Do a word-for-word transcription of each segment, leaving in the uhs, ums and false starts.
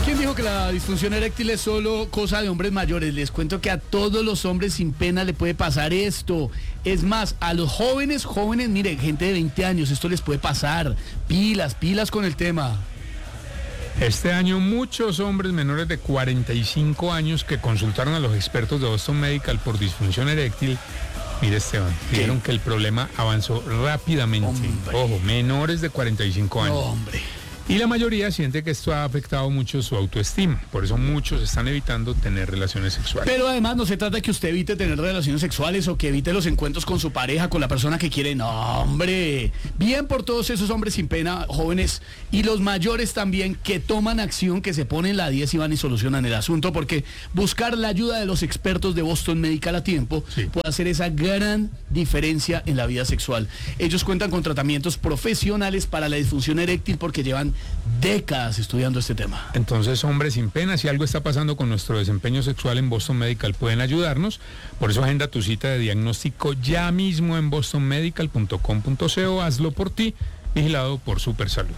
¿Quién dijo que la disfunción eréctil es solo cosa de hombres mayores? Les cuento que a todos los hombres sin pena le puede pasar esto. Es más, a los jóvenes, jóvenes, miren, gente de veinte años, esto les puede pasar. Pilas, pilas con el tema. Este año muchos hombres menores de cuarenta y cinco años que consultaron a los expertos de Boston Medical por disfunción eréctil, mire Esteban, dijeron que el problema avanzó rápidamente. Hombre. Ojo, menores de cuarenta y cinco años. No, hombre. Y la mayoría siente que esto ha afectado mucho su autoestima. Por eso muchos están evitando tener relaciones sexuales. Pero además no se trata de que usted evite tener relaciones sexuales o que evite los encuentros con su pareja, con la persona que quiere. No, hombre. Bien por todos esos hombres sin pena, jóvenes y los mayores también, que toman acción, que se ponen la diez y van y solucionan el asunto, porque buscar la ayuda de los expertos de Boston Medical a tiempo Sí. puede hacer esa gran diferencia en la vida sexual. Ellos cuentan con tratamientos profesionales para la disfunción eréctil porque llevan décadas estudiando este tema. Entonces, hombres sin pena, si algo está pasando con nuestro desempeño sexual en Boston Medical, pueden ayudarnos. Por eso agenda tu cita de diagnóstico ya mismo en boston medical punto com punto co. Hazlo por ti, vigilado por Supersalud.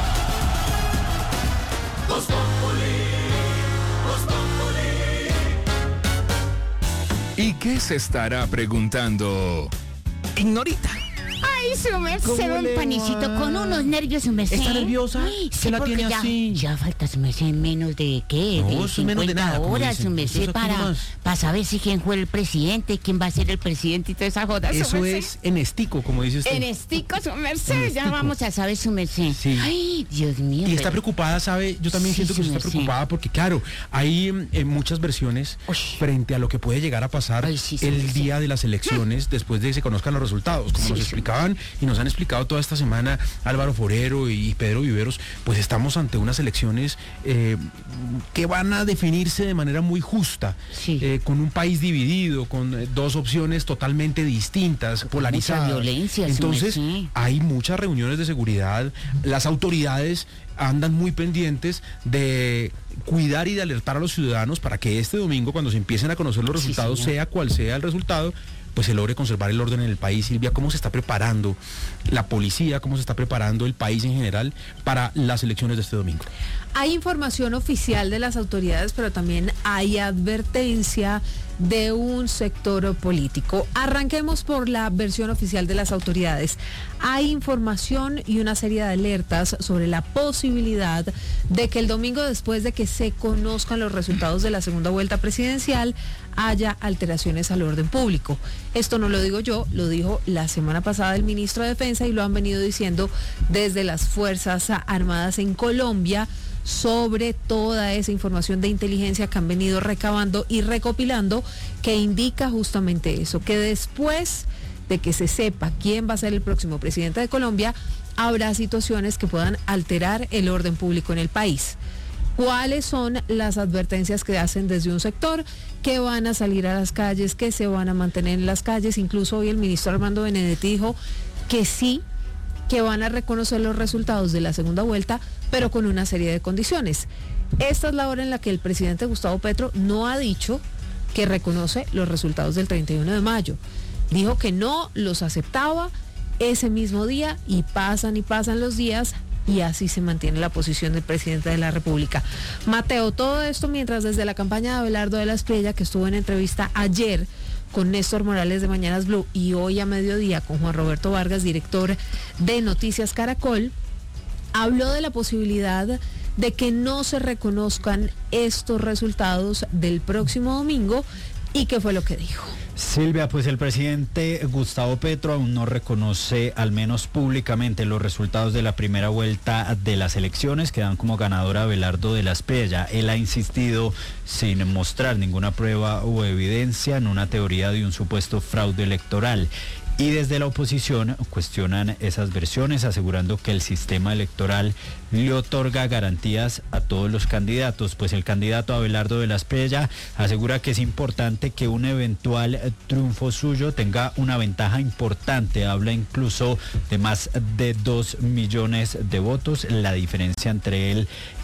¿Y qué se estará preguntando Ignorita? Ay, su merced, un panecito con unos nervios, su merced. ¿Está nerviosa? Ay, ¿Qué sí, la porque tiene ya, así? ya falta, su merced, menos de, ¿qué? No, de eso es menos de cincuenta nada, como horas, dicen. su Eso merced, es aquí para, nomás. para saber si quién fue el presidente, quién va a ser el presidente y toda esa joda, su Eso merced. es en estico, como dice usted. En estico, su merced, En ya estico. vamos a saber, su merced. Sí. Ay, Dios mío. Y está pero- preocupada, ¿sabe? Yo también Sí, siento que sí, usted me está sé. preocupada porque, claro, hay eh, muchas versiones Uy. frente a lo que puede llegar a pasar Ay, sí, sí, el sí. día de las elecciones después de que se conozcan los resultados. Como Sí, nos sí. explicaban y nos han explicado toda esta semana Álvaro Forero y Pedro Viveros, pues estamos ante unas elecciones eh, que van a definirse de manera muy justa, Sí. eh, con un país dividido, con eh, dos opciones totalmente distintas, polarizadas. violencia, sí, Entonces, me sé. hay muchas reuniones de seguridad, las autoridades andan muy pendientes de cuidar y de alertar a los ciudadanos para que este domingo, cuando se empiecen a conocer los Sí, resultados, señor. sea cual sea el resultado, pues se logre conservar el orden en el país. Silvia, ¿cómo se está preparando la policía, cómo se está preparando el país en general para las elecciones de este domingo? Hay información oficial de las autoridades, pero también hay advertencia de un sector político. Arranquemos por la versión oficial de las autoridades. Hay información y una serie de alertas sobre la posibilidad de que el domingo, después de que se conozcan los resultados de la segunda vuelta presidencial, haya alteraciones al orden público. Esto no lo digo yo, lo dijo la semana pasada el ministro de Defensa y lo han venido diciendo desde las Fuerzas Armadas en Colombia, sobre toda esa información de inteligencia que han venido recabando y recopilando, que indica justamente eso, que después de que se sepa quién va a ser el próximo presidente de Colombia, habrá situaciones que puedan alterar el orden público en el país. ¿Cuáles son las advertencias que hacen desde un sector? Que van a salir a las calles, que se van a mantener en las calles. Incluso hoy el ministro Armando Benedetti dijo que sí, que van a reconocer los resultados de la segunda vuelta, pero con una serie de condiciones. Esta es la hora en la que el presidente Gustavo Petro no ha dicho que reconoce los resultados del treinta y uno de mayo. Dijo que no los aceptaba ese mismo día y pasan y pasan los días y así se mantiene la posición del presidente de la República. Mateo, todo esto mientras desde la campaña de Abelardo de la Espriella, que estuvo en entrevista ayer con Néstor Morales de Mañanas Blue y hoy a mediodía con Juan Roberto Vargas, director de Noticias Caracol, habló de la posibilidad de que no se reconozcan estos resultados del próximo domingo. ¿Y qué fue lo que dijo? Silvia, pues el presidente Gustavo Petro aún no reconoce, al menos públicamente, los resultados de la primera vuelta de las elecciones que dan como ganadora a Abelardo de la Espriella. Él ha insistido, sin mostrar ninguna prueba o evidencia, en una teoría de un supuesto fraude electoral. Y desde la oposición cuestionan esas versiones, asegurando que el sistema electoral le otorga garantías a todos los candidatos, pues el candidato Abelardo de la Espriella asegura que es importante que un eventual triunfo suyo tenga una ventaja importante. Habla incluso de más de dos millones de votos, la diferencia entre él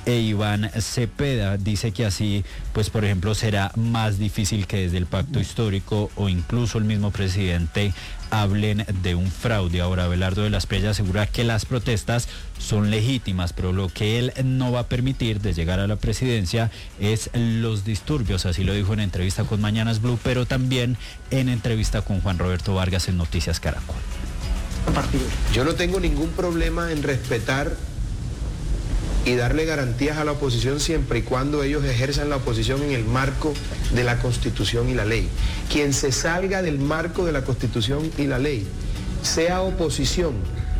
e Iván Cepeda. Dice que así, pues por ejemplo, será más difícil que desde el pacto histórico o incluso el mismo presidente hablen de un fraude. Ahora, Abelardo de la Espriella asegura que las protestas son legítimas, pero lo que él no va a permitir de llegar a la presidencia es los disturbios. Así lo dijo en entrevista con Mañanas Blue, pero también en entrevista con Juan Roberto Vargas en Noticias Caracol. Yo no tengo ningún problema en respetar y darle garantías a la oposición siempre y cuando ellos ejerzan la oposición en el marco de la Constitución y la ley. Quien se salga del marco de la Constitución y la ley, sea oposición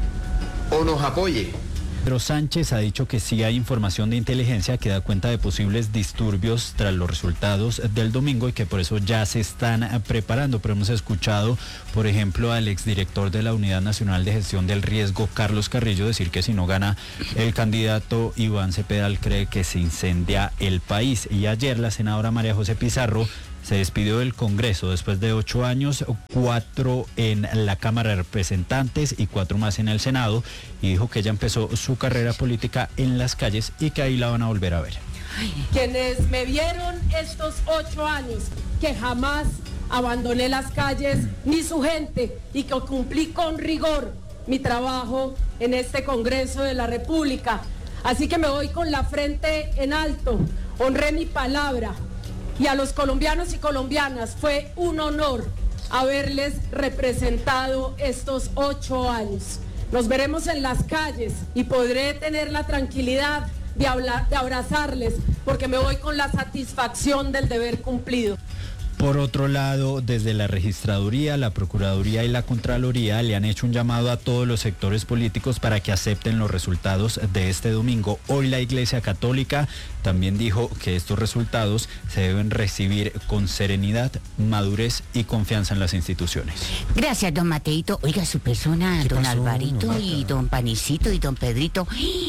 o nos apoye. Pedro Sánchez ha dicho que sí hay información de inteligencia que da cuenta de posibles disturbios tras los resultados del domingo y que por eso ya se están preparando. Pero hemos escuchado, por ejemplo, al exdirector de la Unidad Nacional de Gestión del Riesgo, Carlos Carrillo, decir que si no gana el candidato Iván Cepeda, cree que se incendia el país. Y ayer la senadora María José Pizarro se despidió del Congreso después de ocho años, cuatro en la Cámara de Representantes y cuatro más en el Senado, y dijo que ella empezó su carrera política en las calles y que ahí la van a volver a ver. Quienes me vieron estos ocho años, que jamás abandoné las calles ni su gente y que cumplí con rigor mi trabajo en este Congreso de la República. Así que me voy con la frente en alto, honré mi palabra. Y a los colombianos y colombianas fue un honor haberles representado estos ocho años. Nos veremos en las calles y podré tener la tranquilidad de, hablar, de abrazarles, porque me voy con la satisfacción del deber cumplido. Por otro lado, desde la Registraduría, la Procuraduría y la Contraloría le han hecho un llamado a todos los sectores políticos para que acepten los resultados de este domingo. Hoy la Iglesia Católica también dijo que estos resultados se deben recibir con serenidad, madurez y confianza en las instituciones. Gracias, don Mateito. Oiga, su persona, don pasó, Alvarito no, y don Panicito y don Pedrito.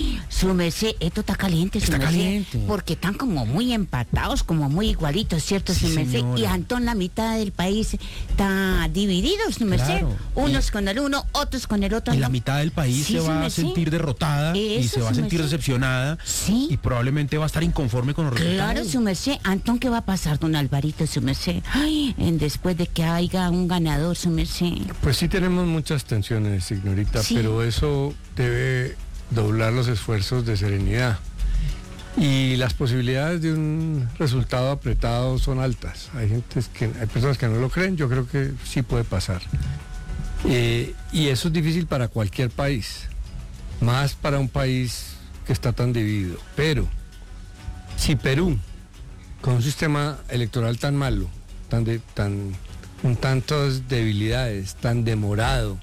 Su merced, esto está caliente, su Está merced, caliente. porque están como muy empatados, como muy igualitos, ¿cierto, Sí, su merced? señora. Y Antón, la mitad del país está dividido, su merced. Claro. Unos con el uno, otros con el otro. Y la ¿no? mitad del país Sí, se su va a merced. sentir derrotada y Eso, se va a su sentir merced. decepcionada Sí. y probablemente va a estar inconforme con los resultados. Claro, su merced. Antón, ¿qué va a pasar, don Alvarito, su merced? Ay, en después de que haya un ganador, su merced. Pues sí tenemos muchas tensiones, señorita, Sí. pero eso debe doblar los esfuerzos de serenidad. Y las posibilidades de un resultado apretado son altas. Hay gente que, hay personas que no lo creen, yo creo que sí puede pasar. Eh, y eso es difícil para cualquier país, más para un país que está tan dividido. Pero si Perú, con un sistema electoral tan malo, tan de, tan, con tantas debilidades, tan demorado,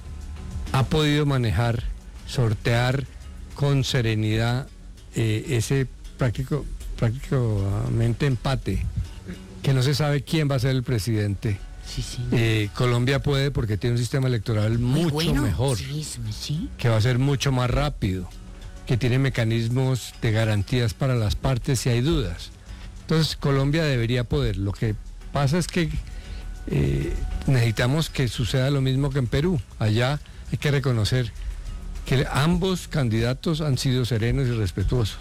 ha podido manejar, sortear con serenidad eh, ese práctico, prácticamente empate, que no se sabe quién va a ser el presidente. Sí, sí. Eh, Colombia puede porque tiene un sistema electoral Muy mucho bueno. mejor, Sí, su merced. que va a ser mucho más rápido, que tiene mecanismos de garantías para las partes si hay dudas. Entonces Colombia debería poder. Lo que pasa es que eh, necesitamos que suceda lo mismo que en Perú. Allá hay que reconocer que ambos candidatos han sido serenos y respetuosos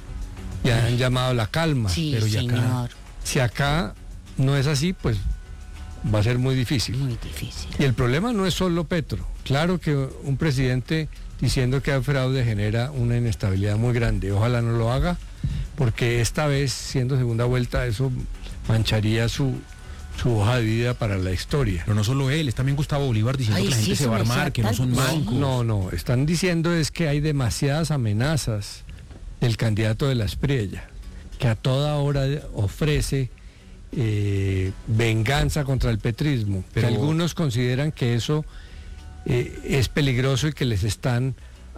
y han llamado a la calma. Sí, pero y acá, señor. si acá no es así, pues va a ser muy difícil. Muy difícil. Y el problema no es solo Petro. Claro que un presidente diciendo que hay fraude genera una inestabilidad muy grande. Ojalá no lo haga, porque esta vez, siendo segunda vuelta, eso mancharía su, su hoja de vida para la historia. Pero no solo él, es también Gustavo Bolívar diciendo Ay, que la gente sí, se eso va a me armar, que no saca son el- mancos. No, no, están diciendo es que hay demasiadas amenazas del candidato de la Espriella, que a toda hora ofrece eh, venganza contra el petrismo, Pero- que algunos consideran que eso eh, es peligroso y que les están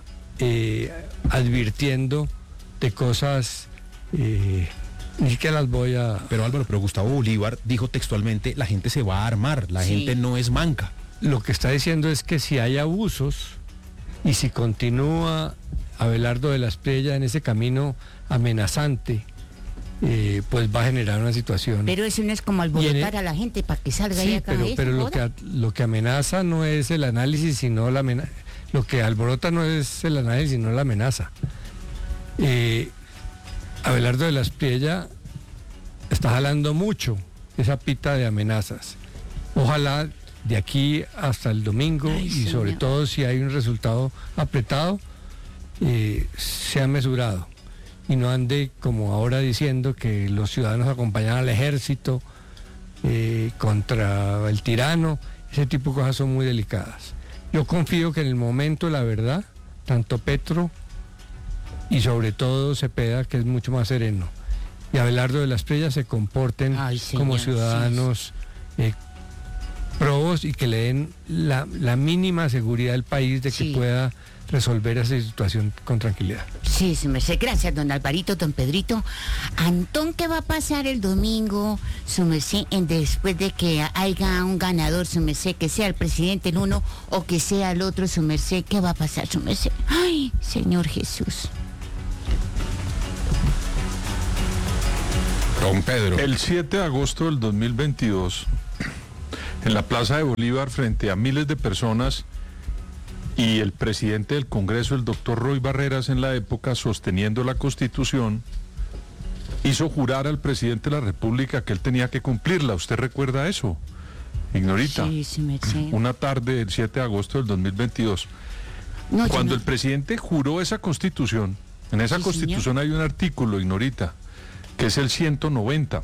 eh, advirtiendo de cosas eh, ni que las voy a... Pero Álvaro, pero Gustavo Bolívar dijo textualmente, la gente se va a armar, la Sí. gente no es manca. Lo que está diciendo es que si hay abusos y si continúa Abelardo de la Espriella en ese camino amenazante, eh, pues va a generar una situación. Pero eso no es como alborotar a la gente para que salga y Sí, haga pero, eso, pero lo, joda. que, lo que amenaza no es el análisis, sino la amenaza. Lo que alborota no es el análisis, sino la amenaza. Eh, Abelardo de la Espriella está jalando mucho esa pita de amenazas. Ojalá de aquí hasta el domingo, Ay, y señor. sobre todo si hay un resultado apretado, eh, sea mesurado y no ande como ahora diciendo que los ciudadanos acompañan al ejército eh, contra el tirano. Ese tipo de cosas son muy delicadas. Yo confío que en el momento de la verdad, tanto Petro y sobre todo Cepeda, que es mucho más sereno, y Abelardo de la Espriella se comporten Ay, señor, como sí. ciudadanos eh, probos y que le den la, la mínima seguridad al país de que Sí. pueda resolver esa situación con tranquilidad. Sí, su merced, gracias, don Alvarito, don Pedrito. Antón, ¿qué va a pasar el domingo, su merced, en después de que haya un ganador, su merced, que sea el presidente el uno o que sea el otro, su merced? ¿Qué va a pasar, su merced? Ay, Señor Jesús. Don Pedro. El siete de agosto del dos mil veintidós, en la Plaza de Bolívar, frente a miles de personas, y el presidente del Congreso, el doctor Roy Barreras, en la época, sosteniendo la Constitución, hizo jurar al presidente de la República que él tenía que cumplirla. ¿Usted recuerda eso, Ignorita? Sí, su merced. Una tarde del siete de agosto del dos mil veintidós. No, yo Cuando no- el presidente juró esa Constitución, en esa Sí, Constitución hay un artículo, Ignorita, que es el ciento noventa,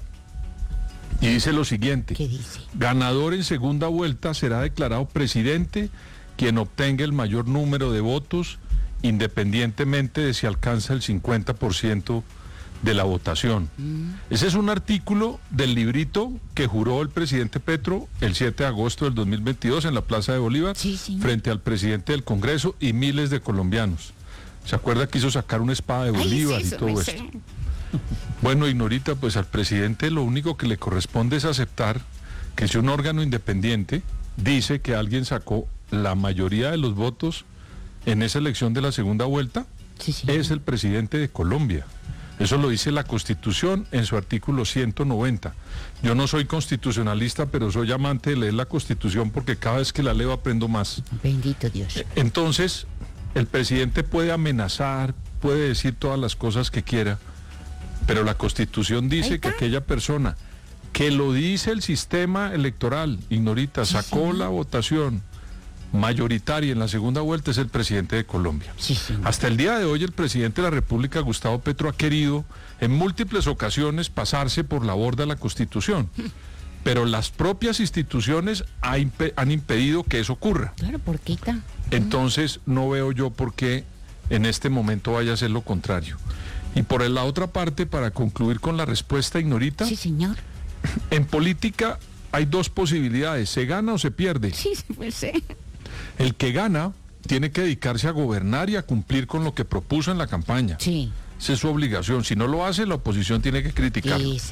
y dice lo siguiente: ¿Qué dice? ganador en segunda vuelta será declarado presidente quien obtenga el mayor número de votos, independientemente de si alcanza el cincuenta por ciento de la votación. Mm. Ese es un artículo del librito que juró el presidente Petro el siete de agosto del dos mil veintidós en la Plaza de Bolívar, Sí, señor. frente al presidente del Congreso y miles de colombianos. ¿Se acuerda que hizo sacar una espada de Ay, Bolívar sí, y su todo merced. esto? Bueno, Ignorita, pues al presidente lo único que le corresponde es aceptar que si un órgano independiente dice que alguien sacó la mayoría de los votos en esa elección de la segunda vuelta, Sí, sí. es el presidente de Colombia. Eso lo dice la Constitución en su artículo ciento noventa. Yo no soy constitucionalista, pero soy amante de leer la Constitución porque cada vez que la leo aprendo más. Bendito Dios. Entonces, el presidente puede amenazar, puede decir todas las cosas que quiera, pero la Constitución dice Ahí que está. aquella persona que lo dice el sistema electoral, Ignorita, Sí, sacó sí. la votación mayoritaria en la segunda vuelta, es el presidente de Colombia. Sí, señor. Hasta el día de hoy el presidente de la República, Gustavo Petro, ha querido en múltiples ocasiones pasarse por la borda la Constitución, pero las propias instituciones ha impe- han impedido que eso ocurra. Claro, ¿por qué está? Entonces no veo yo por qué en este momento vaya a ser lo contrario. Y por la otra parte, para concluir con la respuesta, Ignorita, Sí, señor. en política hay dos posibilidades: se gana o se pierde. Sí, su merced. El que gana tiene que dedicarse a gobernar y a cumplir con lo que propuso en la campaña. Sí. Esa es su obligación. Si no lo hace, la oposición tiene que criticarlo. Eso.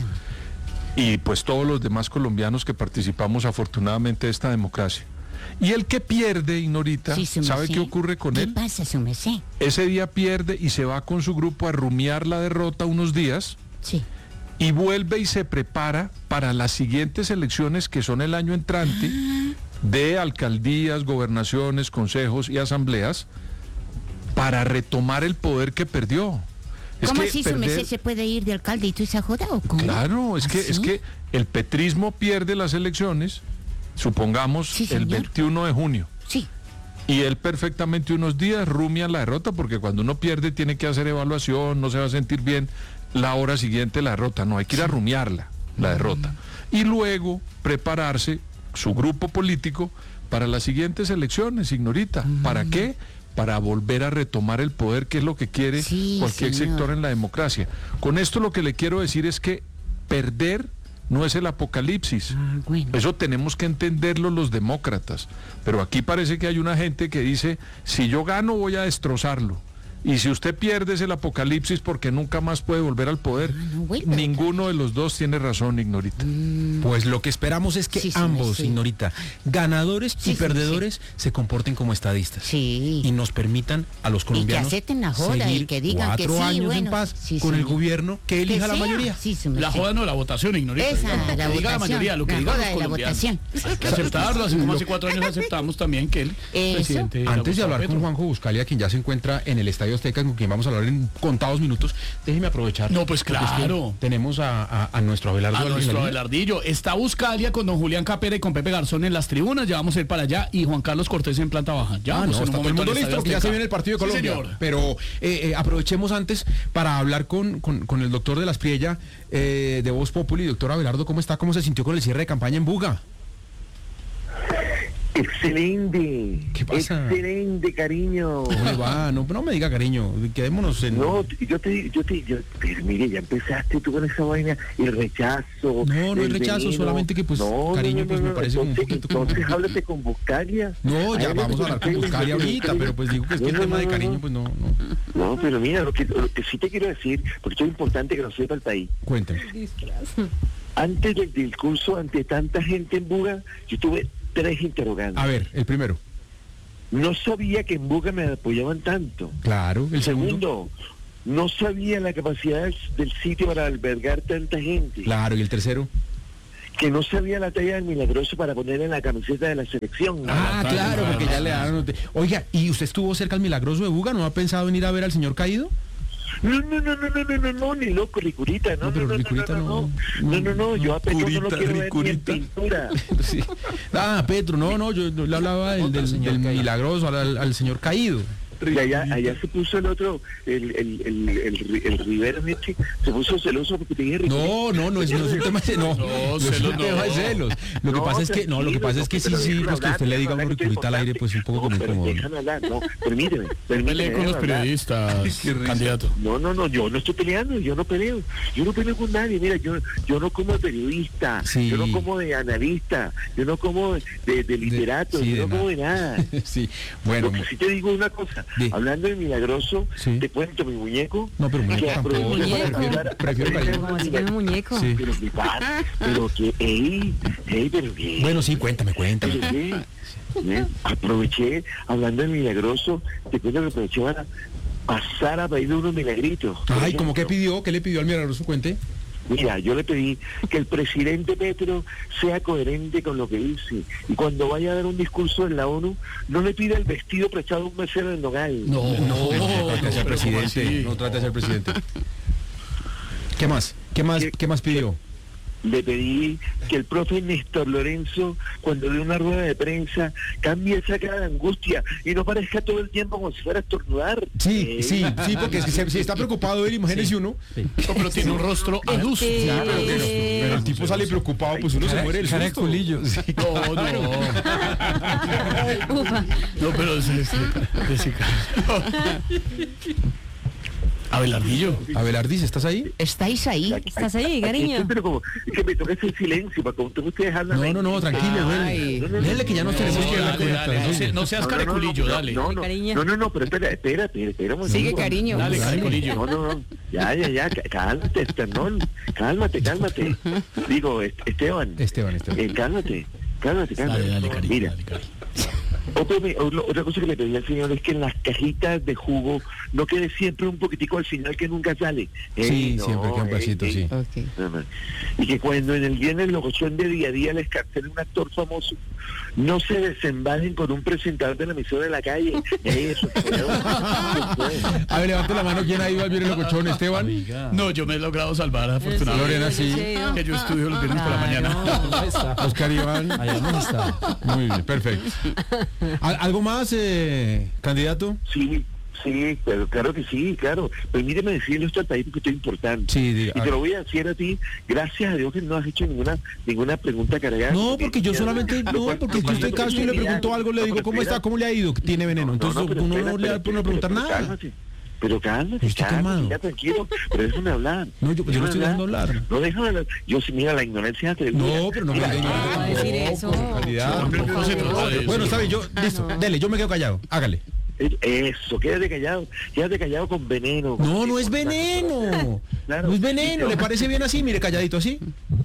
Y pues todos los demás colombianos que participamos afortunadamente de esta democracia. Y el que pierde, Ignorita, Sí, su ¿sabe merced. qué ocurre con ¿Qué él? pasa, su merced? Ese día pierde y se va con su grupo a rumiar la derrota unos días Sí. y vuelve y se prepara para las siguientes elecciones, que son el año entrante, de alcaldías, gobernaciones, consejos y asambleas, para retomar el poder que perdió. Es ¿Cómo que así su perder- merced se puede ir de alcalde y tú esa joda o cómo? Claro, es que, ¿Ah, es sí? que el petrismo pierde las elecciones, supongamos Sí, el señor. veintiuno de junio. Sí. Y él perfectamente unos días rumia la derrota, porque cuando uno pierde tiene que hacer evaluación, no se va a sentir bien la hora siguiente la derrota, no, hay que ir a rumiarla, la derrota. Y luego prepararse su grupo político para las siguientes elecciones, Ignorita. ¿Para qué? Para volver a retomar el poder, que es lo que quiere Sí, cualquier señor. sector en la democracia. Con esto lo que le quiero decir es que perder no es el apocalipsis. Ah, bueno. Eso tenemos que entenderlo los demócratas. Pero aquí parece que hay una gente que dice, si yo gano voy a destrozarlo. Y si usted pierde es el apocalipsis porque nunca más puede volver al poder. Ah, no vuelve. Ninguno de los dos tiene razón, Ignorita. Pues lo que esperamos es que Sí, sí, ambos, sí. Ignorita, ganadores Sí, y sí, perdedores, se comporten como estadistas. Sí. Y nos permitan a los colombianos acepten la joda y seguir que digan que cuatro sí, años bueno, en paz sí, con el señor. gobierno que elija Que la sea. mayoría. Sí, su La merced. joda no, la votación, Ignorita. Esa, Digamos, lo la que diga la votación, mayoría, lo que la digan joda los de la colombianos. votación. Hay que aceptarlo, así como hace cuatro años aceptamos también que el Eso. presidente... era Antes de Gustavo hablar con Petro. Juanjo Buscalia, quien ya se encuentra en el estadio Radio Azteca, con quien vamos a hablar en contados minutos. Déjeme aprovechar. No, pues porque es que claro. tenemos a, a- a nuestro Abelardo. A en la nuestro línea. Abelardillo. Está Buscalia con don Julián Capera y con Pepe Garzón en las tribunas. Ya vamos a ir para allá. Y Juan Carlos Cortés en planta baja. Ya Ah, vamos no, en un está todo el momento mundo al listo, Estadio porque ya Azteca. se viene el partido de Sí, Colombia. señor. Pero eh, eh, aprovechemos antes para hablar con, con, con el doctor de las Priella eh, de Voz Populi. Doctor Abelardo, ¿cómo está? ¿Cómo se sintió con el cierre de campaña en Buga? Excelente. ¿Qué pasa? Excelente, cariño. ¿Cómo le va? No, no me diga cariño, quedémonos en... No, yo te, yo te, yo, pero mire, ya empezaste tú con esa vaina, el rechazo. No, no el es rechazo, veneno. solamente que, pues, No, no, cariño, no, pues, no, me no, parece un entonces, poquito como- Entonces háblate con Buscalia. No, ya Háblate vamos a hablar con Buscalia ahorita, pero pues digo que es que el No, no, tema de no, cariño, no. pues no, no. No, pero mira, lo que, lo que sí te quiero decir, porque esto es importante que lo sepa el país. Cuéntame. Antes del discurso, ante tanta gente en Buga, yo tuve tres interrogantes. A ver, el primero. No sabía que en Buga me apoyaban tanto. Claro, el segundo. Segundo, no sabía la capacidad del sitio para albergar tanta gente. Claro, y el tercero. Que no sabía la talla del Milagroso para poner en la camiseta de la selección. Ah, claro, porque ya le daron... Oiga, ¿y usted estuvo cerca al Milagroso de Buga? ¿No ha pensado en ir a ver al señor caído? No, no, no, no, no, no, no, no, ni loco, Ricurita, no, No, pero no, no, Ricurita no, no, no, no, no, no, yo a Petro no lo Ricurita, quiero ver ni en Ricurita. pintura. Sí. Ah, Petro, no, no, yo no le hablaba del, del, del Milagroso, al, al señor caído. Y allá, allá se puso el otro, el, el, el, el, el Rivera Nietzsche, se puso celoso porque te dije Ricurita. No, no, no es, no es un tema de no, No, no, es celos un tema de no. celos. Lo que No, pasa es que, no, lo que pasa es que sí, tranquilo, sí, pero pues que usted le diga a un déjame Ricurita al hablar, aire, pues un poco no, como pero incómodo. déjame hablar, no, permíteme, permíteme. Pelee con los déjame hablar. periodistas, candidato. No, no, no, yo no estoy peleando, yo no peleo, yo no peleo con nadie, mira, yo, yo no como de periodista, Sí. yo no como de analista, yo no como de, de, de literato, sí, yo de no como de nada. Sí, bueno, Lo que sí te digo una cosa, Di. hablando de Milagroso, Sí. te cuento mi muñeco. no, pero muñeco que tampoco, aproveché para Muñeco. hablar- prefiero aprender cariño. una Como así que mila- un muñeco. Sí. Pero mi padre, pero que, ey, ey, pero que... Bueno, sí, cuéntame, cuéntame. Pero qué, ¿eh? Aproveché, hablando de Milagroso, te cuento que aproveché para pasar a pedir unos milagritos. Por Ay, ¿cómo que ejemplo, pidió? ¿Qué le pidió al Milagroso? Cuente. Mira, yo le pedí que el presidente Petro sea coherente con lo que dice y cuando vaya a dar un discurso en la ONU no le pida el vestido prestado a un mesero en Nogal. No, No, no trate de ser pero presidente, ¿cómo así? no trate de ser presidente. ¿Qué más? ¿Qué más? ¿Qué- ¿Qué más pidió? Le pedí que el profe Néstor Lorenzo, cuando dé una rueda de prensa, cambie esa cara de angustia y no parezca todo el tiempo como si fuera a estornudar. Sí, Eh, sí, sí, porque es que se- si está preocupado él, imagínese uno. No, pero tiene un rostro adusto. Este- Ya, pero, pero- pero el tipo sale preocupado, pues uno se muere del susto. No, no. Ufa. No, pero es este, Jessica. Abelardillo. Abelardis, ¿estás ahí? ¿Estáis ahí? ¿Estás ahí, aquí cariño? estoy, pero como, es que me toca ese silencio para como tú ustedes hablan. No, no, no, tranquilo, Ay. ven. Dele que ya nos tenemos Sí, que ir a la dale, dale, conecta. no, se- no seas No, no, no, careculillo, no, dale. No, no, Cariño. no, no, no, pero espera, espera, espera, espera un momento. Sigue, cariño. Dale, careculillo. No, no, no. Ya, ya, ya, cá- cálmate, Esternón. Cálmate, cálmate. Digo, Est- Esteban. Esteban, Esteban. Eh, cálmate, cálmate, cálmate. Dale, dale, cariño. Mira, Dale, cariño. otra, me- o- otra cosa que le pedí al señor es que en las cajitas de jugo no quede siempre un poquitico al final que nunca sale. Sí, Ey, no, siempre queda un ey, pedacito, ey. sí. Ok. No, no. Y que cuando en el viernes locución de día a día les cancele un actor famoso, no se desembajen con un presentador de la emisora de la calle. Eso es feo. Eso es feo. A ver, levante la mano, ¿quién ha ido al viernes locochón? Esteban. No, yo me he logrado salvar, afortunadamente. Lorena, sí. Que yo estudio los viernes por la mañana. Oscar Iván. Allá no está. Muy bien, perfecto. ¿Al- ¿Algo más, eh, candidato? Sí, sí, pero claro que sí, claro. Permíteme decirle esto al país porque esto es importante. Sí, diga. Y te lo voy a decir a ti, gracias a Dios que no has hecho ninguna ninguna pregunta cargada. No, porque yo solamente, no, porque si usted cada vez que le pregunto algo, le digo, ¿cómo está? ¿Cómo le ha ido? ¿Tiene veneno? Entonces No, no, pero uno espera, no le espera, da por no espera, preguntar pero nada. Cálmate, pero cálmate, Yo estoy cálmate, calmado. ya tranquilo, pero déjame hablar. No, yo- yo no Déjame estoy dejando hablar. No, déjame hablar. Yo sí, mira, la ignorancia es atrevida. No, pero no me Mira, diga no va a decir eso. Candidato. No, no se trata de eso. Bueno, está bien, yo, listo, dele, yo me quedo callado, hágale. Eso, quédate callado, quédate callado con veneno. No, no es veneno. Claro. No es veneno, ¿le parece bien así? Mire, calladito así.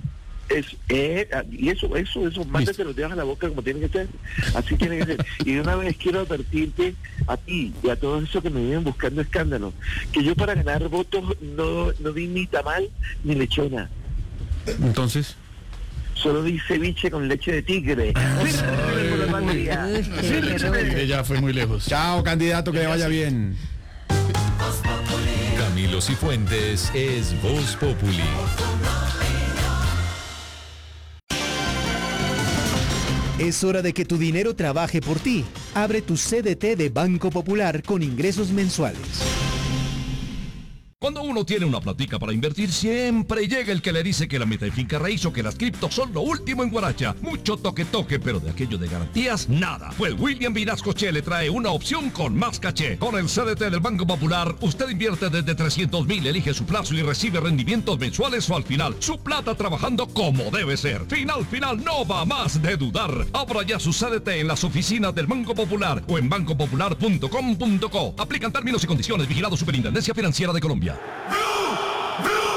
Es, eh, y eso, eso, eso, mándate los dedos a la boca como tiene que ser. Así tiene que ser. Y de una vez quiero advertirte a ti y a todos esos que me vienen buscando escándalos, que yo para ganar votos no, no di ni tamal ni lechona. Entonces. Solo di ceviche con leche de tigre. Ya fue muy lejos. Chao, candidato, que le vaya bien. Camilo Cifuentes es Voz Populi. Es hora de que tu dinero trabaje por ti. Abre tu C D T de Banco Popular con ingresos mensuales. Cuando uno tiene una platica para invertir, siempre llega el que le dice que la meta en finca raíz o que las criptos son lo último en Guaracha. Mucho toque toque, pero de aquello de garantías, nada. Pues William Vinascoche le trae una opción con más caché. Con el C D T del Banco Popular, usted invierte desde trescientos mil, elige su plazo y recibe rendimientos mensuales o al final. Su plata trabajando como debe ser. Final, final, no va más de dudar. Abra ya su C D T en las oficinas del Banco Popular o en banco popular punto com punto co. Aplican términos y condiciones. Vigilado Superintendencia Financiera de Colombia.